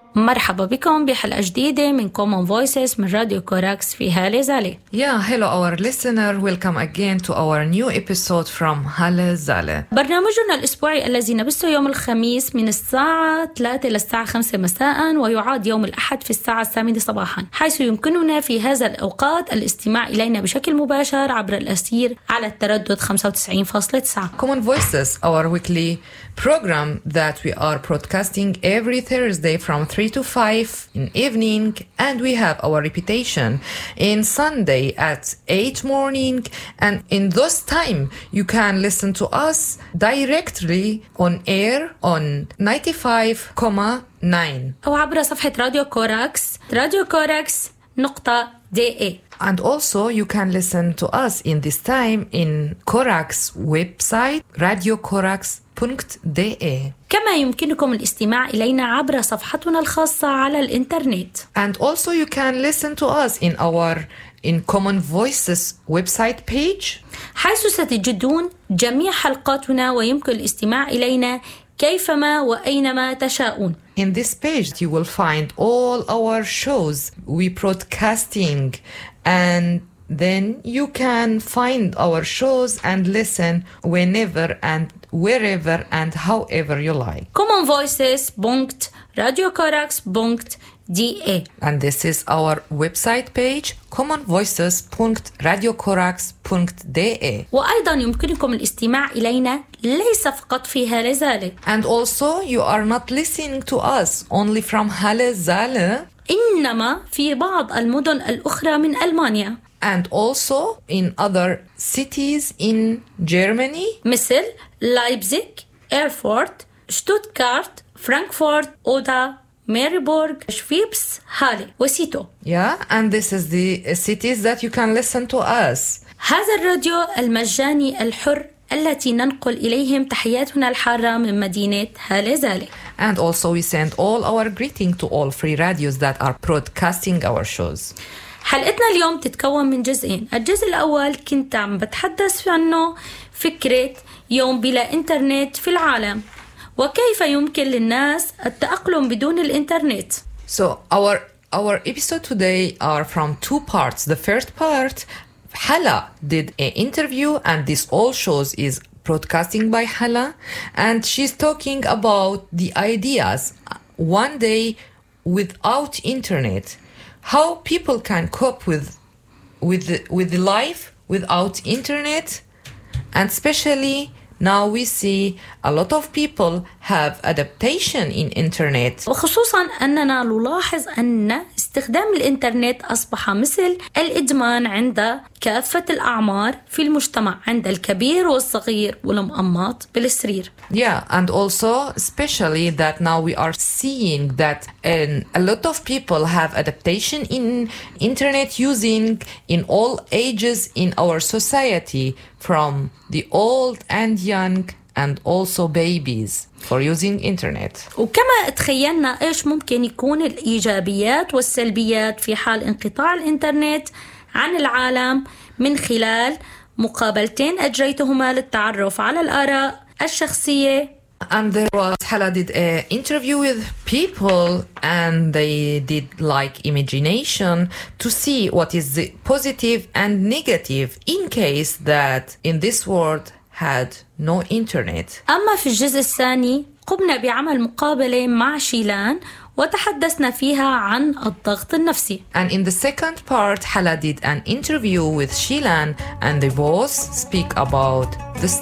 مرحبا بكم بحلقة جديدة من Common Voices من راديو كوراكس في هالة زالة. Yeah, hello our listener. Welcome again to our new episode from هالة زالة. برنامجنا الأسبوعي الذي نبثه يوم الخميس من الساعة 3 للساعة 5 مساء ويعاد يوم الأحد في الساعة 8 صباحا، حيث يمكننا في هذا الأوقات الاستماع إلينا بشكل مباشر عبر الأثير على التردد 95.9. Common Voices, our weekly program that we are broadcasting every Thursday from 3 to 5 in evening, and we have our repetition in Sunday at 8 morning, and in those time you can listen to us directly on air on 95.9 أو عبر صفحة راديو كوراكس radiocораx.de. And also you can listen to us in this time in Corax website radiocorax.de. كما يمكنكم الاستماع إلينا عبر صفحتنا الخاصة على الإنترنت. And also you can listen to us in Common Voices website page, حيث ستجدون جميع حلقاتنا ويمكن الاستماع إلينا كيفما وأينما تشاءون. In this page you will find all our shows we broadcasting, and then you can find our shows and listen whenever and wherever and however you like. commonvoices.radiocorax.de. And this is our website page, commonvoices.radiocorax.de. وأيضا يمكنكم الاستماع إلينا ليس فقط في هالة زالة. And also you are not listening to us only from هالة زالة, إنما في بعض المدن الأخرى من ألمانيا. and also in other cities in Germany, مثل لايبزيغ، إيرفورت، شتوتغارت، فرانكفورت، أودا، ماريبورغ، شفيبس، هالة وسيتو. yeah, and this is the cities that you can listen to us. هذا الراديو المجاني الحر التي ننقل إليهم تحياتنا الحارة من مدينة هالة زالة. And also we send all our greeting to all free radios that are broadcasting our shows. حلقتنا اليوم تتكون من جزئين. الجزء الأول كنت عم بتحدث عنه فكرة يوم بلا إنترنت في العالم، وكيف يمكن للناس التأقلم بدون الإنترنت. So our episode today are from two parts. The first part, Hala did an interview, and this all shows is broadcasting by Hala, and she's talking about the ideas one day without internet, how people can cope with the life without internet, and especially now we see a lot of people have adaptation in internet. وخصوصا أننا نلاحظ أن استخدام الإنترنت أصبح مثل الإدمان عند كافة الأعمار في المجتمع، عند الكبير والصغير والمؤمط بالسرير. Yeah, and also especially that now we are seeing that a lot of people have adaptation in internet using in all ages in our society, from the old and young and also babies, for using internet. وكما تخيلنا إيش ممكن يكون الإيجابيات والسلبيات في حال انقطاع الإنترنت عن العالم، من خلال مقابلتين أجريتهما للتعرف على الآراء الشخصية. And there was, Hala did an interview with people, and they did like imagination to see what is the positive and negative in case that in this world had no internet. أما في الجزء الثاني قمنا بعمل مقابلة مع شيلان وتحدثنا فيها عن الضغط النفسي. And in the second part, Hala did an interview with Shilan, and they both speak about the